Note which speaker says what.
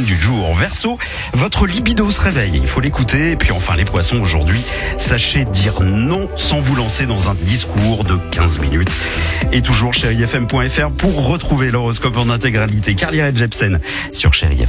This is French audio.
Speaker 1: du jour. Verseau, votre libido se réveille, il faut l'écouter. Et puis enfin les poissons aujourd'hui, sachez dire non sans vous lancer dans un discours de 15 minutes. Et toujours chérifm.fr pour retrouver l'horoscope en intégralité. Carly Rae Jepsen sur Chéri FM.